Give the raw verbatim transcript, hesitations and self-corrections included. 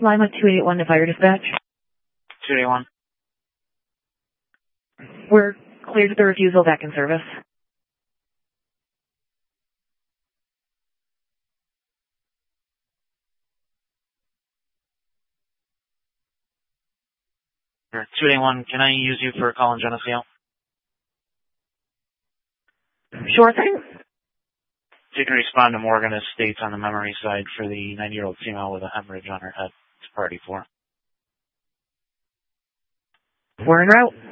Lima two eight one to fire dispatch. two eight one. We're cleared to the refusal back in service. two eight one, can I use you for a call in Geneseo? Sure thing. You can respond to Morgan Estates on the memory side for the ninety-year-old female with a hemorrhage on her head to party for. We're en route.